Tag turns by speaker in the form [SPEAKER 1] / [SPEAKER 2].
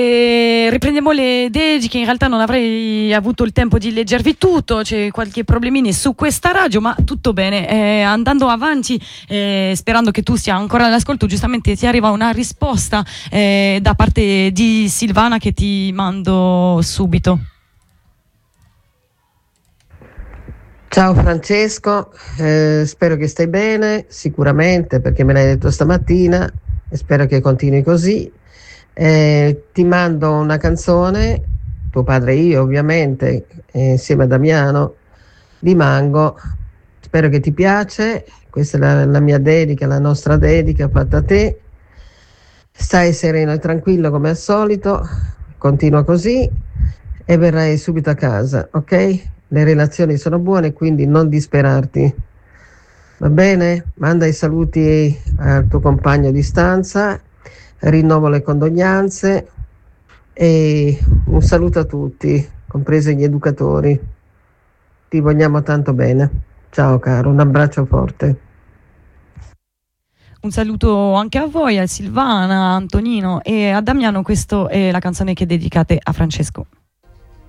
[SPEAKER 1] Riprendiamo le dediche. In realtà non avrei avuto il tempo di leggervi tutto, c'è qualche problemini su questa radio, ma tutto bene. Andando avanti, sperando che tu sia ancora all'ascolto, giustamente ti arriva una risposta da parte di Silvana che ti mando subito.
[SPEAKER 2] Ciao Francesco, spero che stai bene, sicuramente perché me l'hai detto stamattina e spero che continui così. Ti mando una canzone, tuo padre e io ovviamente, insieme a Damiano, di Mango. Spero che ti piace, questa è la mia dedica, la nostra dedica fatta a te. Stai sereno e tranquillo come al solito, continua così e verrai subito a casa, ok? Le relazioni sono buone, quindi non disperarti. Va bene? Manda i saluti al tuo compagno di stanza, rinnovo le condoglianze e un saluto a tutti, compresi gli educatori. Ti vogliamo tanto bene. Ciao caro, un abbraccio forte.
[SPEAKER 1] Un saluto anche a voi, a Silvana, a Antonino e a Damiano. Questa è la canzone che dedicate a Francesco.